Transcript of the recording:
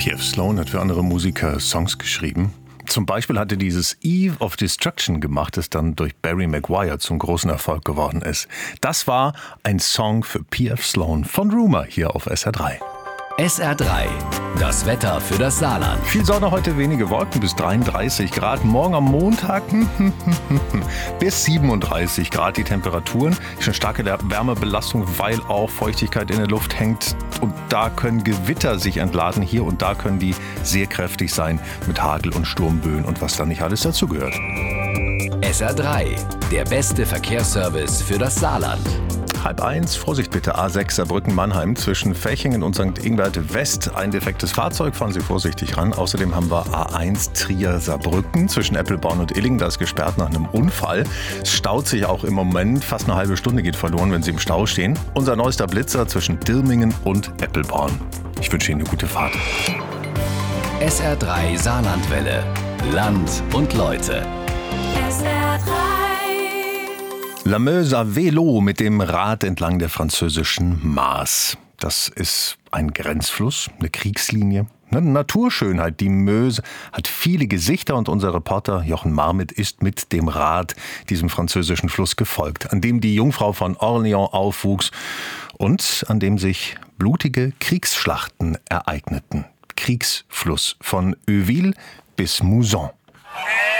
P.F. Sloan hat für andere Musiker Songs geschrieben. Zum Beispiel hatte dieses Eve of Destruction gemacht, das dann durch Barry Maguire zum großen Erfolg geworden ist. Das war ein Song für P.F. Sloan von Rumour hier auf SR3. SR3, das Wetter für das Saarland. Viel Sonne, heute wenige Wolken bis 33 Grad. Morgen am Montag bis 37 Grad die Temperaturen. Schon starke Wärmebelastung, weil auch Feuchtigkeit in der Luft hängt. Und da können Gewitter sich entladen. Hier und da können die sehr kräftig sein mit Hagel und Sturmböen und was da nicht alles dazugehört. SR3, der beste Verkehrsservice für das Saarland. 12:30, Vorsicht bitte, A6 Saarbrücken-Mannheim zwischen Fechingen und St. Ingbert West. Ein defektes Fahrzeug, fahren Sie vorsichtig ran. Außerdem haben wir A1 Trier-Saarbrücken zwischen Eppelborn und Illingen. Da ist gesperrt nach einem Unfall. Es staut sich auch im Moment. Fast eine halbe Stunde geht verloren, wenn Sie im Stau stehen. Unser neuester Blitzer zwischen Dirmingen und Eppelborn. Ich wünsche Ihnen eine gute Fahrt. SR3 Saarlandwelle. Land und Leute. SR3. La Meuse à Vélo mit dem Rad entlang der französischen Maas. Das ist ein Grenzfluss, eine Kriegslinie, eine Naturschönheit. Die Meuse hat viele Gesichter und unser Reporter Jochen Marmit ist mit dem Rad diesem französischen Fluss gefolgt, an dem die Jungfrau von Orléans aufwuchs und an dem sich blutige Kriegsschlachten ereigneten. Kriegsfluss von Euville bis Mouzon.